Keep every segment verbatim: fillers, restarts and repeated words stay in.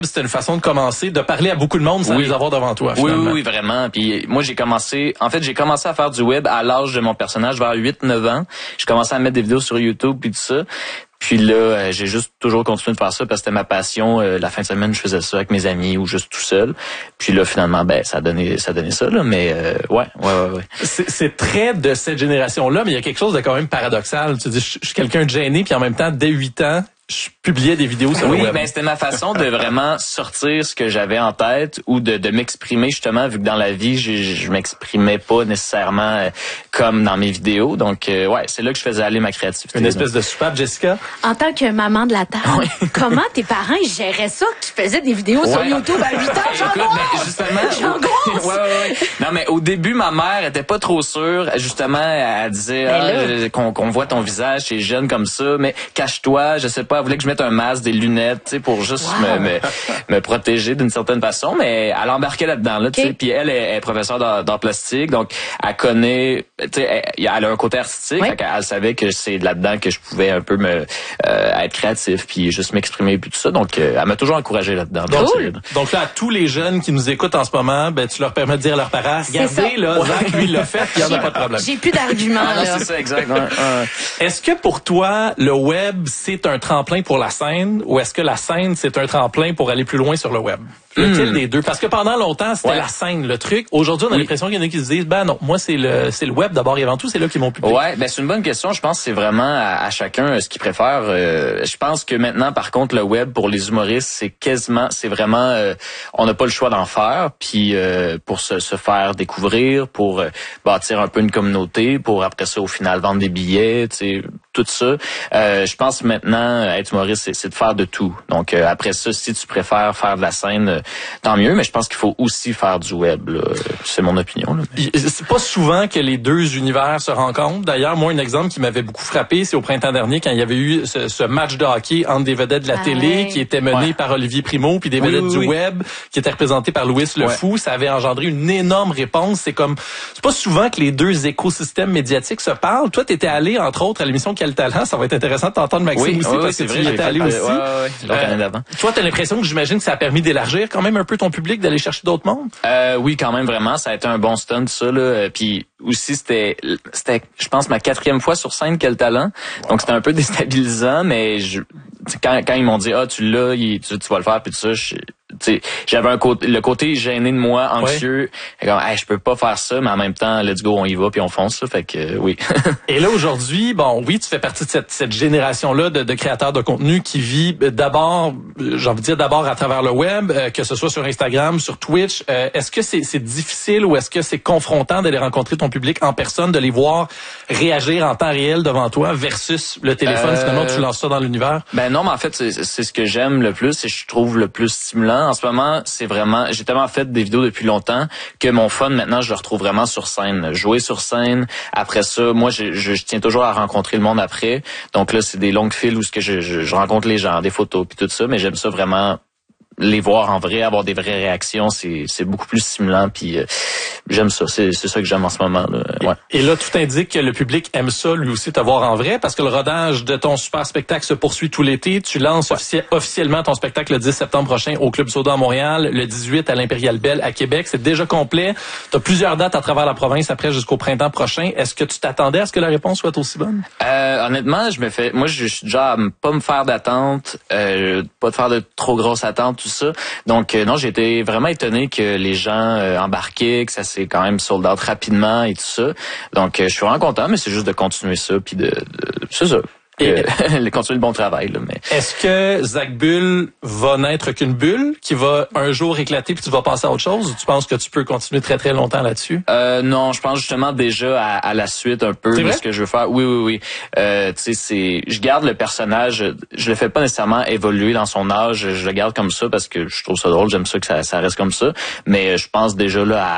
C'était une façon de commencer, de parler à beaucoup de monde sans oui. les avoir devant toi, finalement. Oui, oui, oui, vraiment. Puis moi, j'ai commencé... En fait, j'ai commencé à faire du web à l'âge de mon personnage, vers huit neuf ans. J'ai commencé à mettre des vidéos sur YouTube puis tout ça. Puis là, euh, j'ai juste toujours continué de faire ça parce que c'était ma passion. Euh, la fin de semaine, je faisais ça avec mes amis ou juste tout seul. Puis là, finalement, ben ça a donné, ça a donné ça, là. Mais euh, ouais, ouais, ouais, ouais. C'est, c'est très de cette génération-là, mais il y a quelque chose de quand même paradoxal. Tu dis, je, je suis quelqu'un de gêné, puis en même temps, dès huit ans, je publiais des vidéos sur oui, le web. Oui, ben c'était ma façon de vraiment sortir ce que j'avais en tête ou de, de m'exprimer justement, vu que dans la vie, je, je m'exprimais pas nécessairement euh, comme dans mes vidéos. Donc, euh, ouais, c'est là que je faisais aller ma créativité. Une espèce de soupape, Jessica? En tant que maman de la table, oui. Comment tes parents ils géraient ça, qu'ils faisaient des vidéos ouais. sur YouTube à huit ans? J'angoisse! Ben, justement, J'angoisse! ouais, ouais, ouais. Non, mais au début, ma mère était pas trop sûre. Justement, elle disait ah, qu'on, qu'on voit ton visage, t'es jeune comme ça, mais cache-toi, je sais pas, elle voulait que je mette un masque, des lunettes, tu sais, pour juste wow. me, me, me protéger d'une certaine façon, mais elle embarquait là-dedans, là, tu sais. Okay. Puis elle est, est professeure d'art, d'art plastique, donc elle connaît, tu sais, elle, elle a un côté artistique, oui. fait elle savait que c'est là-dedans que je pouvais un peu me euh, être créatif, puis juste m'exprimer, puis tout ça. Donc, euh, elle m'a toujours encouragé là-dedans. Cool. Donc là, à tous les jeunes qui nous écoutent en ce moment, ben tu leur permets de dire à leurs parents, regardez, là, Zach, lui, il l'a fait, il n'y en a pas de problème. J'ai plus d'arguments, ah, là. C'est ça, exact. Ouais, ouais. Est-ce que pour toi, le web, c'est un tremplin pour la scène, ou est-ce que la scène, c'est un tremplin pour aller plus loin sur le web? Lequel mmh. des deux? Parce que pendant longtemps, c'était ouais. la scène, le truc. Aujourd'hui, on a oui. l'impression qu'il y en a qui se disent, ben non, moi, c'est le c'est le web d'abord et avant tout, c'est là qu'ils vont publier. Ouais, ben c'est une bonne question. Je pense que c'est vraiment à, à chacun ce qu'il préfère. Euh, je pense que maintenant, par contre, le web, pour les humoristes, c'est quasiment, c'est vraiment, euh, on n'a pas le choix d'en faire. Puis euh, pour se, se faire découvrir, pour euh, bâtir un peu une communauté, pour après ça, au final, vendre des billets, tu sais, tout ça. Euh, je pense maintenant, être humoriste, c'est, c'est de faire de tout. Donc euh, après ça, si tu préfères faire de la scène, euh, tant mieux, mais je pense qu'il faut aussi faire du web, là. C'est mon opinion, là. C'est pas souvent que les deux univers se rencontrent. D'ailleurs, moi, un exemple qui m'avait beaucoup frappé, c'est au printemps dernier, quand il y avait eu ce, ce match de hockey entre des vedettes de la ah télé ouais. qui était mené ouais. par Olivier Primo, puis des oui, vedettes oui, du oui. web qui étaient représentées par Louis Le ouais. Fou. Ça avait engendré une énorme réponse. C'est comme, c'est pas souvent que les deux écosystèmes médiatiques se parlent. Toi, t'étais allé, entre autres, à l'émission Quel Talent. Ça va être intéressant de t'entendre, Maxime, oui, aussi, oui, parce oui, que vrai, tu y étais allé aussi. Ouais, ouais, ouais. Euh, toi, t'as l'impression que j'imagine que ça a permis d'élargir quand même un peu ton public, d'aller chercher d'autres mondes? Euh, oui, quand même, vraiment. Ça a été un bon stunt, ça, là. Puis aussi, c'était, c'était, je pense, ma quatrième fois sur scène Quel Talent. Wow. Donc, c'était un peu déstabilisant, mais je, quand, quand ils m'ont dit, ah, tu l'as, tu, tu vas le faire, puis tout ça, je, t'sais, j'avais un côté, le côté gêné de moi, anxieux, ouais. comme, hey, je peux pas faire ça, mais en même temps, let's go, on y va, puis on fonce ça, fait que euh, oui. Et là, aujourd'hui, bon, oui, tu fais partie de cette, cette génération-là de, de créateurs de contenu qui vit d'abord, j'ai envie de dire d'abord à travers le web, euh, que ce soit sur Instagram, sur Twitch. Euh, est-ce que c'est, c'est difficile ou est-ce que c'est confrontant d'aller rencontrer ton public en personne, de les voir réagir en temps réel devant toi versus le téléphone, euh, finalement, tu lances ça dans l'univers? Ben non, mais en fait, c'est, c'est ce que j'aime le plus et je trouve le plus stimulant. En ce moment, c'est vraiment, j'ai tellement fait des vidéos depuis longtemps que mon fun maintenant, je le retrouve vraiment sur scène. Jouer sur scène. Après ça, moi, je, je, je tiens toujours à rencontrer le monde après. Donc là, c'est des longues files où ce que je, je, je rencontre les gens, des photos puis tout ça, mais j'aime ça vraiment. Les voir en vrai, avoir des vraies réactions, c'est c'est beaucoup plus stimulant, puis euh, j'aime ça, c'est c'est ça que j'aime en ce moment là. Ouais. Et, et là, tout indique que le public aime ça lui aussi te voir en vrai, parce que le rodage de ton super spectacle se poursuit tout l'été. Tu lances ouais. officie- officiellement ton spectacle le dix septembre prochain au Club Soda à Montréal, le dix-huit à l'Impérial Belle à Québec. C'est déjà complet. Tu as plusieurs dates à travers la province après jusqu'au printemps prochain. Est-ce que tu t'attendais à ce que la réponse soit aussi bonne? Euh, honnêtement, je me fais, moi, je suis déjà à pas me faire d'attente, euh, pas de faire de trop grosses attentes, tout ça. Donc euh, non, j'ai été vraiment étonné que les gens euh, embarquaient, que ça s'est quand même sold out rapidement et tout ça. Donc euh, je suis vraiment content, mais c'est juste de continuer ça, puis de, de c'est ça. Et continuer le bon travail. Là, mais... Est-ce que Zach Bull va n'être qu'une bulle qui va un jour éclater puis tu vas passer à autre chose, ou tu penses que tu peux continuer très très longtemps là-dessus? Euh, non, je pense justement déjà à, à la suite un peu de ce que je veux faire. Oui, oui, oui. Euh, tu sais, c'est, je garde le personnage, je le fais pas nécessairement évoluer dans son âge, je le garde comme ça parce que je trouve ça drôle, j'aime ça que ça, ça reste comme ça. Mais je pense déjà là à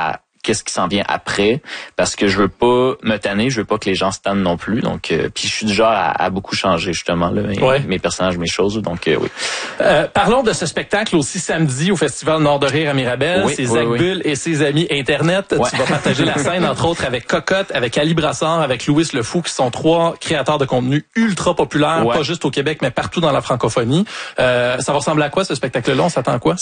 qu'est-ce qui s'en vient après, parce que je veux pas me tanner, je veux pas que les gens se tannent non plus. Donc, euh, puis je suis du genre à, à beaucoup changer justement là, mes, ouais. mes personnages, mes choses. Donc, euh, oui. Euh, parlons de ce spectacle aussi samedi au Festival Nord de Rire à Mirabel. Oui, c'est oui, Zach oui. Bull et ses amis Internet. Ouais. Tu vas partager la scène entre autres avec Cocotte, avec Ali Brassard, avec Louis Le Fou, qui sont trois créateurs de contenu ultra populaires, ouais. pas juste au Québec, mais partout dans la francophonie. Euh, ça va ressembler à quoi ce spectacle-là? On s'attend à quoi?